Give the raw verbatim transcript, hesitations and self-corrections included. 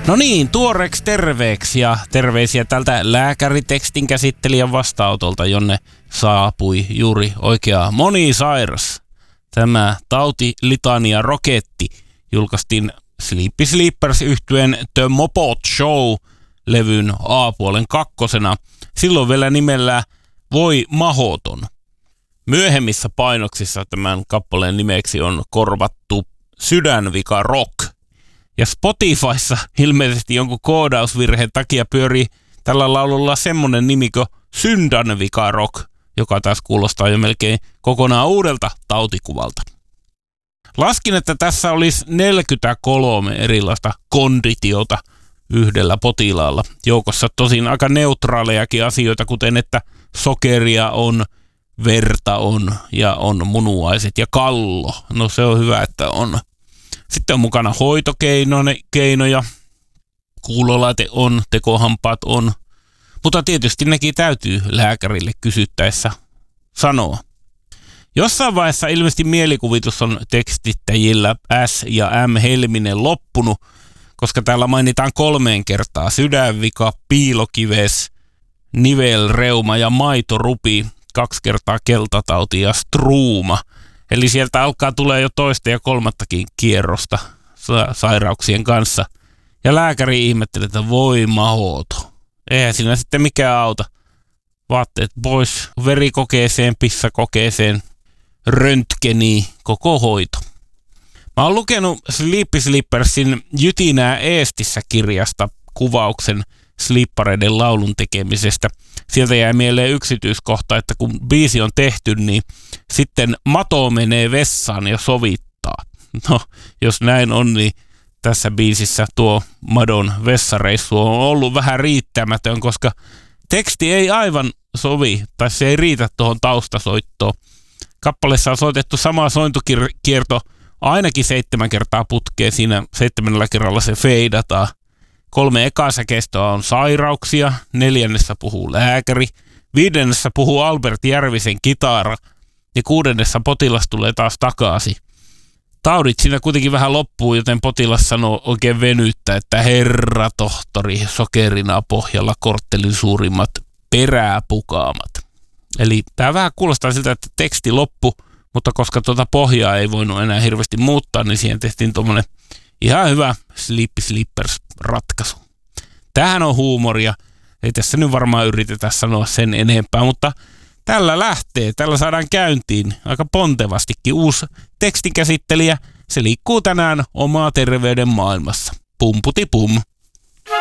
No niin, tuoreeksi terveeksi ja terveisiä tältä lääkäritekstin käsittelijän vastaanotolta, jonne saapui juuri oikea monisairas. Tämä tautilitania roketti julkaistiin Sleepy Sleepers -yhtyeen The Mopot Show-levyn A-puolen kakkosena, silloin vielä nimellä Voi mahoton. Myöhemmissä painoksissa tämän kappaleen nimeksi on korvattu Sydänvika Rock. Ja Spotifyssa ilmeisesti jonkun koodausvirheen takia pyörii tällä laululla semmonen nimi kuin Syndänvika Rock, joka taas kuulostaa jo melkein kokonaan uudelta tautikuvalta. Laskin, että tässä olisi neljäkymmentäkolme erilaista konditiota yhdellä potilaalla. Joukossa tosin aika neutraalejakin asioita, kuten että sokeria on, verta on ja on munuaiset ja kallo. No se on hyvä, että on. Sitten on mukana hoitokeinoja, kuulolaite on, tekohampaat on, mutta tietysti nekin täytyy lääkärille kysyttäessä sanoa. Jossain vaiheessa ilmeisesti mielikuvitus on tekstittäjillä S ja M Helminen loppunut, koska täällä mainitaan kolmeen kertaa sydänvika, piilokives, nivelreuma ja maitorupi, kaksi kertaa keltatauti ja struuma. Eli sieltä alkaa tulee jo toista ja kolmattakin kierrosta sa- sairauksien kanssa. Ja lääkäri ihmettelee, että voi mahoto. Eihän siinä sitten mikään auta. Vaatteet pois, verikokeeseen, pissakokeeseen, röntgeniin, koko hoito. Mä oon lukenut Sleepy Sleepersin Jytinää Eestissä -kirjasta kuvauksen slippareiden laulun tekemisestä. Sieltä jäi mieleen yksityiskohta, että kun biisi on tehty, niin sitten Mato menee vessaan ja sovittaa. No, jos näin on, niin tässä biisissä tuo Madon vessareissu on ollut vähän riittämätön, koska teksti ei aivan sovi, tai se ei riitä tuohon taustasoittoon. Kappaleessa on soitettu sama sointukierto ainakin seitsemän kertaa putkeen, siinä seitsemännellä kerralla se feidataan. Kolme ekasäkeistöä on sairauksia, neljännessä puhuu lääkäri, viidennessä puhuu Albert Järvisen kitara ja kuudennessa potilas tulee taas takaisin. Taudit siinä kuitenkin vähän loppuu, joten potilas sanoo oikein venyttä, että herra tohtori, sokerina pohjalla korttelin suurimmat peräpukaamat. Eli tämä vähän kuulostaa siltä, että teksti loppu, mutta koska tuota pohjaa ei voinut enää hirveästi muuttaa, niin siihen tehtiin tuommoinen ihan hyvä Sleepy Sleepers -ratkaisu. Tämähän on huumoria. Ei tässä nyt varmaan yritetä sanoa sen enempää, mutta tällä lähtee. Tällä saadaan käyntiin aika pontevastikin uusi tekstinkäsittelijä. Se liikkuu tänään omaa terveyden maailmassa. Pumputi pum.